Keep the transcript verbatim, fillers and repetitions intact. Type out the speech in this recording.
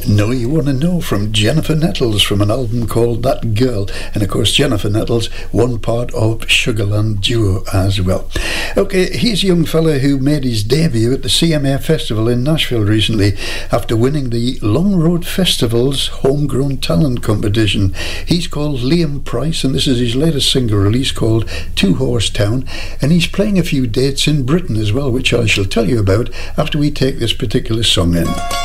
Know You Want to Know from Jennifer Nettles from an album called That Girl. And of course, Jennifer Nettles, one part of Sugarland Duo as well. Okay, he's a young fella who made his debut at the C M A Festival in Nashville recently after winning the Long Road Festival's Homegrown Talent Competition. He's called Liam Price, and this is his latest single release called Two Horse Town. And he's playing a few dates in Britain as well, which I shall tell you about after we take this particular song in.